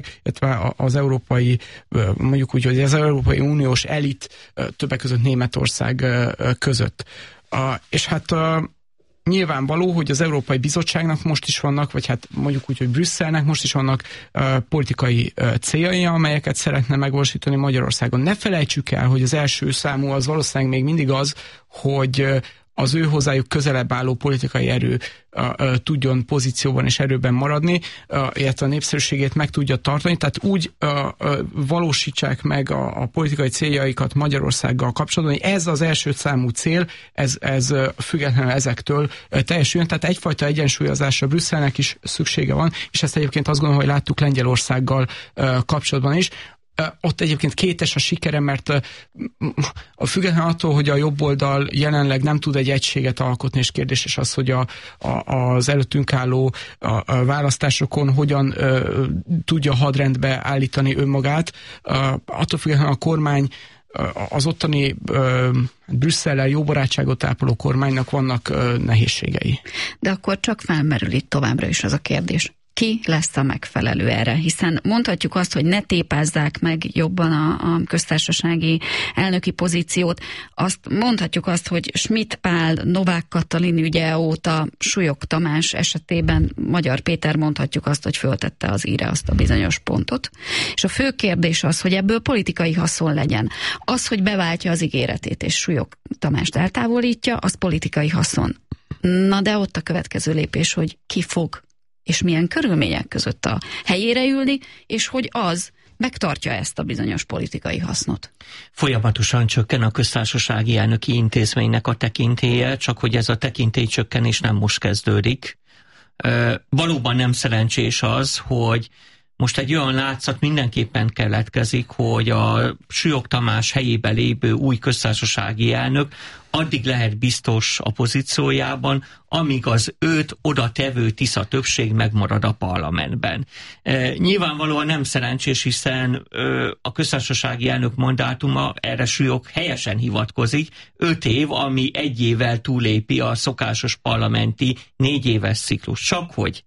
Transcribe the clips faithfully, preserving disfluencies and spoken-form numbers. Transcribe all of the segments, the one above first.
illetve az európai, mondjuk úgy, hogy az Európai Uniós elit többek között Németország között. És hát nyilvánvaló, hogy az Európai Bizottságnak most is vannak, vagy hát mondjuk úgy, hogy Brüsszelnek most is vannak uh, politikai uh, céljai, amelyeket szeretne megvalósítani Magyarországon. Ne felejtsük el, hogy az első számú az valószínűleg még mindig az, hogy uh, az ő hozzájuk közelebb álló politikai erő uh, uh, tudjon pozícióban és erőben maradni, uh, illetve a népszerűségét meg tudja tartani, tehát úgy uh, uh, valósítsák meg a, a politikai céljaikat Magyarországgal kapcsolatban, hogy ez az első számú cél, ez, ez uh, függetlenül ezektől uh, teljesüljön, tehát egyfajta egyensúlyozásra Brüsszelnek is szüksége van, és ezt egyébként azt gondolom, hogy láttuk Lengyelországgal uh, kapcsolatban is. Ott egyébként kétes a sikere, mert a független attól, hogy a jobb oldal jelenleg nem tud egy egységet alkotni, és kérdéses az, hogy a, a, az előttünk álló a, a választásokon hogyan ö, tudja hadrendbe állítani önmagát. Attól függetlenül a kormány, az ottani ö, Brüsszellel jó barátságot ápoló kormánynak vannak ö, nehézségei. De akkor csak felmerül itt továbbra is az a kérdés. Ki lesz a megfelelő erre? Hiszen mondhatjuk azt, hogy ne tépázzák meg jobban a, a köztársasági elnöki pozíciót. Azt mondhatjuk azt, hogy Schmidt Pál, Novák Katalin ügye óta, Súlyog Tamás esetében Magyar Péter mondhatjuk azt, hogy föltette az íre azt a bizonyos pontot. És a fő kérdés az, hogy ebből politikai haszon legyen. Az, hogy beváltja az ígéretét és Súlyog Tamást eltávolítja, az politikai haszon. Na de ott a következő lépés, hogy ki fog és milyen körülmények között a helyére ülni, és hogy az megtartja ezt a bizonyos politikai hasznot. Folyamatosan csökken a köztársasági elnöki intézménynek a tekintélye, csak hogy ez a tekintélycsökkenés nem most kezdődik. E, valóban nem szerencsés az, hogy most egy olyan látszat mindenképpen keletkezik, hogy a Súlyog Tamás helyébe lévő új köztársasági elnök addig lehet biztos a pozíciójában, amíg az őt oda tevő Tisza többség megmarad a parlamentben. E, nyilvánvalóan nem szerencsés, hiszen ö, a köztársasági elnök mandátuma erre Súlyog helyesen hivatkozik, öt év, ami egy évvel túlépi a szokásos parlamenti négy éves ciklus. Csak hogy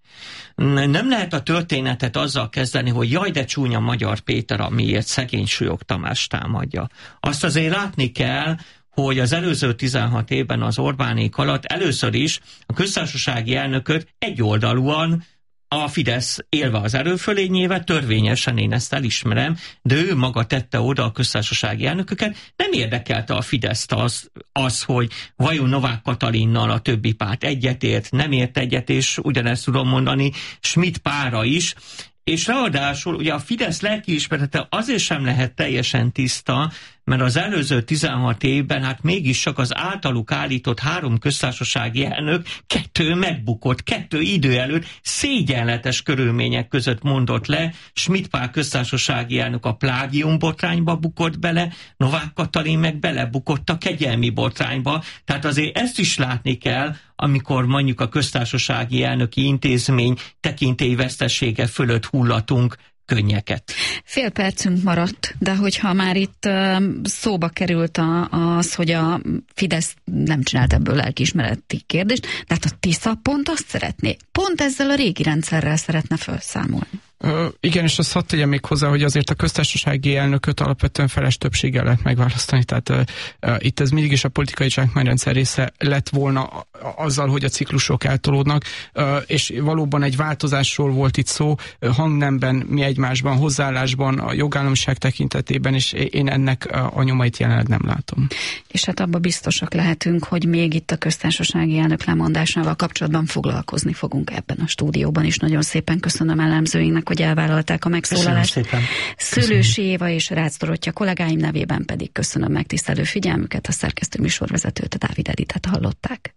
nem lehet a történetet azzal kezdeni, hogy jaj, de csúnya Magyar Péter, amiért szegény Súlyog Tamás támadja. Azt azért látni kell, hogy az előző tizenhat évben az Orbánék alatt először is a köztársasági elnököt egyoldalúan a Fidesz élve az erőfölényével, törvényesen én ezt elismerem, de ő maga tette oda a köztársasági elnököket. Nem érdekelte a Fideszt az, az, hogy vajon Novák Katalinnal a többi párt egyetért, nem ért egyet, és ugyanezt tudom mondani Schmidt Pálra is, és ráadásul ugye a Fidesz lelkiismerete azért sem lehet teljesen tiszta, mert az előző tizenhat évben hát mégis csak az általuk állított három köztársasági elnök kettő megbukott, kettő idő előtt szégyenletes körülmények között mondott le. Schmidt Pál köztársasági elnök a plágium botrányba bukott bele, Novák Katalin meg belebukott a kegyelmi botrányba. Tehát azért ezt is látni kell, amikor mondjuk a köztársasági elnöki intézmény tekintélyvesztesége fölött hullatunk könnyeket. Fél percünk maradt, de hogyha már itt uh, szóba került a, az, hogy a Fidesz nem csinált ebből lelkiismereti kérdést, de hát a Tisza pont azt szeretné, pont ezzel a régi rendszerrel szeretne felszámolni. Uh, igen, és azt hadd tegyem még hozzá, hogy azért a köztársasági elnököt alapvetően feles többséggel lehet megválasztani, tehát uh, uh, itt ez mindig is a politikai zsákmányrendszer része lett volna azzal, hogy a ciklusok eltolódnak, uh, és valóban egy változásról volt itt szó, uh, hangnemben, mi egymásban, hozzáállásban, a jogállamiság tekintetében, és én ennek uh, a nyomait jelenleg nem látom. És hát abban biztosak lehetünk, hogy még itt a köztársasági elnök lemondásával kapcsolatban foglalkozni fogunk ebben a stúdióban, és nagyon szépen köszönöm elemzőinknek, hogy elvállalták a megszólalást. Szőlősi Éva és Rácz Dorottya kollégáim nevében pedig köszönöm megtisztelő figyelmüket, a szerkesztő műsorvezetőt, a Dávid Editet hallották.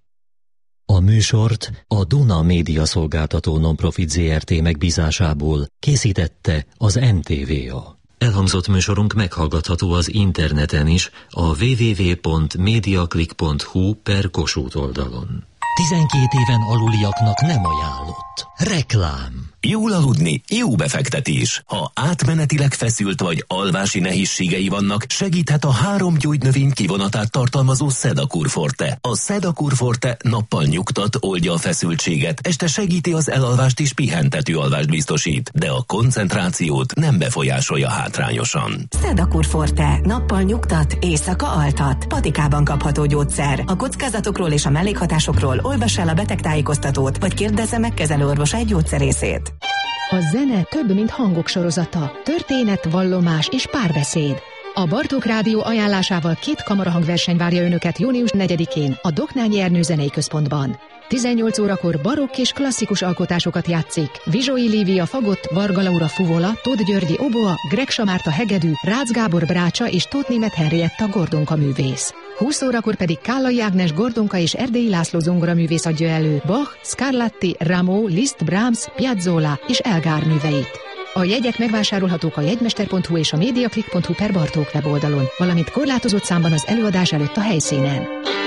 A műsort a Duna Média Szolgáltató Nonprofit zé er té megbízásából készítette az en té vé á. Elhangzott műsorunk meghallgatható az interneten is a double-u double-u double-u pont mediaclick pont hu per Kossuth oldalon. tizenkét éven aluliaknak nem ajánlott. Reklám. Jól aludni, jó befektetés. Ha átmenetileg feszült vagy alvási nehézségei vannak, segíthet a három gyógynövény kivonatát tartalmazó Sedakur Forte. A Sedakur Forte nappal nyugtat, oldja a feszültséget, este segíti az elalvást és pihentető alvást biztosít, de a koncentrációt nem befolyásolja hátrányosan. Sedakur Forte. Nappal nyugtat, éjszaka altat. Patikában kapható gyógyszer. A kockázatokról és a mellékhatásokról olvassa el a betegtájékoztatót, vagy kérdezze meg kezelőorvos egy gyógyszerészét. A zene több, mint hangok sorozata. Történet, vallomás és párbeszéd. A Bartók Rádió ajánlásával két kamarahangverseny várja önöket június negyedikén a Doknányi Ernő Zenei Központban. tizennyolc órakor barokk és klasszikus alkotásokat játszik Vizsói Lívia fagott, Varga Laura fuvola, Tóth Györgyi oboa, Greg Samárta hegedű, Rácz Gábor brácsa és Tóth Németh Henrietta gordonka művész. húsz órakor pedig Kállai Ágnes gordonka és Erdélyi László zongoraművész adja elő Bach, Scarlatti, Rameau, Liszt, Brahms, Piazzolla és Elgar műveit. A jegyek megvásárolhatók a jegymester pont hu és a mediaclick pont hu per Bartók weboldalon, valamint korlátozott számban az előadás előtt a helyszínen.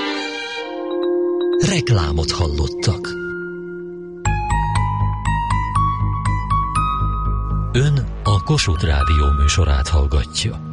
Reklámot hallottak. Ön a Kossuth Rádió műsorát hallgatja.